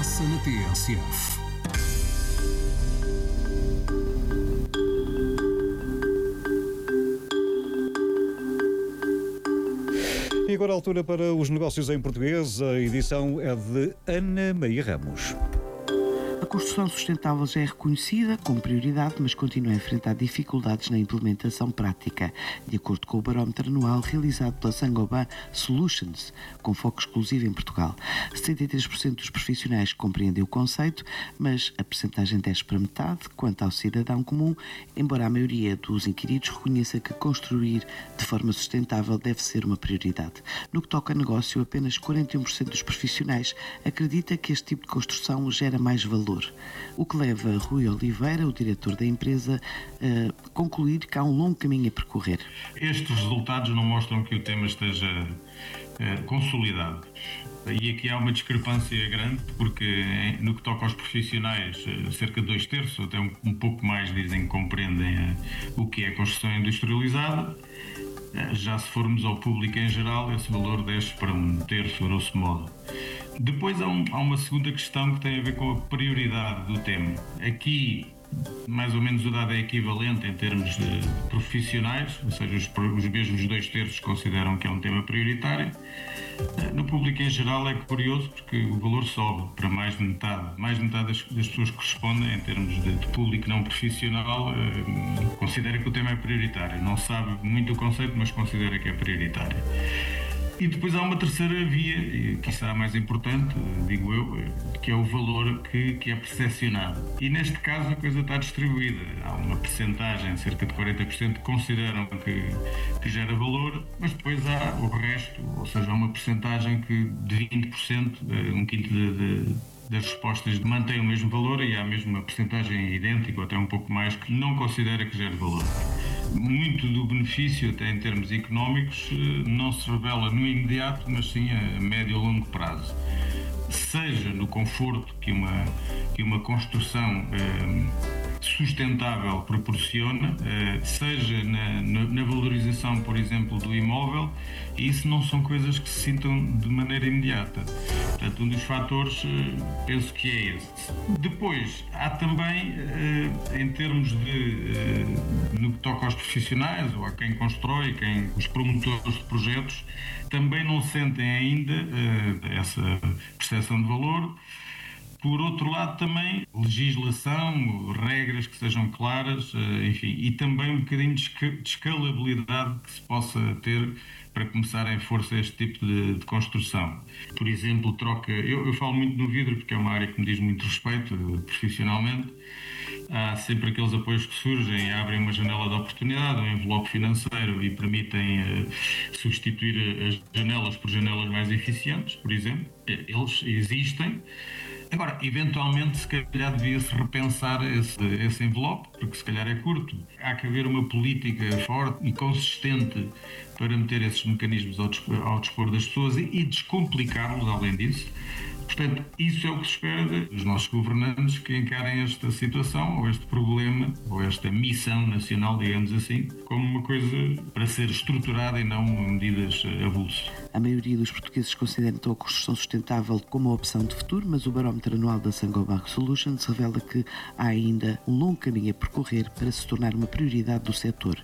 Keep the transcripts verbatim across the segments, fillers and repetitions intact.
passa na T S F. E agora a altura para os negócios em português. A edição é de Ana Maria Ramos. A construção sustentável já é reconhecida como prioridade, mas continua a enfrentar dificuldades na implementação prática, de acordo com o barómetro anual realizado pela Saint-Gobain Solutions, com foco exclusivo em Portugal. setenta e três por cento dos profissionais compreendem o conceito, mas a percentagem desce para metade quanto ao cidadão comum, embora a maioria dos inquiridos reconheça que construir de forma sustentável deve ser uma prioridade. No que toca a negócio, apenas quarenta e um por cento dos profissionais acredita que este tipo de construção gera mais valor, o que leva Rui Oliveira, o diretor da empresa, a concluir que há um longo caminho a percorrer. Estes resultados não mostram que o tema esteja eh, consolidado. E aqui há uma discrepância grande, porque no que toca aos profissionais, cerca de dois terços, ou até um, um pouco mais, dizem que compreendem eh, o que é construção industrializada. Já se formos ao público em geral, esse valor desce para um terço, grosso modo. Depois há, um, há uma segunda questão que tem a ver com a prioridade do tema. Aqui, mais ou menos, o dado é equivalente em termos de profissionais, ou seja, os, os mesmos dois terços consideram que é um tema prioritário. No público em geral é curioso porque o valor sobe para mais de metade. Mais de metade das, das pessoas que respondem, em termos de, de público não profissional, eh, considera que o tema é prioritário. Não sabe muito o conceito, mas considera que é prioritário. E depois há uma terceira via, que será mais importante, digo eu, que é o valor que, que é percepcionado. E neste caso a coisa está distribuída. Há uma percentagem, cerca de quarenta por cento, que consideram que, que gera valor, mas depois há o resto, ou seja, há uma percentagem que de vinte por cento, um quinto de, de, das respostas mantém o mesmo valor, e há mesmo uma percentagem idêntica, ou até um pouco mais, que não considera que gera valor. Muito do benefício, até em termos económicos, não se revela no imediato, mas sim a médio e longo prazo. Seja no conforto que uma, que uma construção eh, sustentável proporciona, eh, seja na, na, na valorização, por exemplo, do imóvel, e isso não são coisas que se sintam de maneira imediata. Portanto, um dos fatores, eh, penso que é esse. Depois, há também, eh, em termos de, eh, no que toca aos profissionais, ou a quem constrói, quem, os promotores de projetos, também não sentem ainda eh, essa percepção de valor. Por outro lado, também legislação, regras que sejam claras, enfim, e também um bocadinho de escalabilidade que se possa ter para começar em força este tipo de, de construção. Por exemplo, troca, eu, eu falo muito no vidro porque é uma área que me diz muito respeito profissionalmente. Há sempre aqueles apoios que surgem, abrem uma janela de oportunidade, um envelope financeiro, e permitem uh, substituir as janelas por janelas mais eficientes, por exemplo. Eles existem. Agora, eventualmente, se calhar devia-se repensar esse, esse envelope, porque se calhar é curto. Há que haver uma política forte e consistente para meter esses mecanismos ao dispor, ao dispor das pessoas e, e descomplicá-los, além disso. Portanto, isso é o que se espera dos nossos governantes, que encarem esta situação, ou este problema, ou esta missão nacional, digamos assim, como uma coisa para ser estruturada e não medidas avulsas. A maioria dos portugueses considera então a construção sustentável como uma opção de futuro, mas o barómetro anual da Saint-Gobain Solutions revela que há ainda um longo caminho a percorrer para se tornar uma prioridade do setor.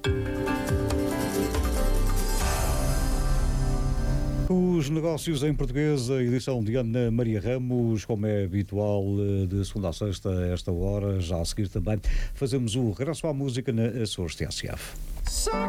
Os negócios em português, a edição de Ana Maria Ramos, como é habitual, de segunda a sexta, a esta hora. Já a seguir também fazemos o regresso à música na Açores T S F.